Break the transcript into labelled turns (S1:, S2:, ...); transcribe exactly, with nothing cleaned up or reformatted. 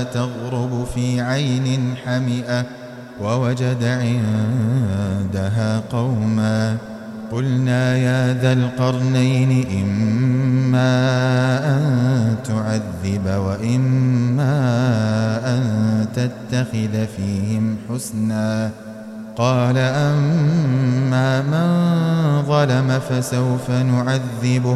S1: تغرب في عين حمئة ووجد عندها قوما قلنا يا ذا القرنين إما أن تعذب وإما أن تتخذ فيهم حسنا قال أما من ظلم فسوف نعذبه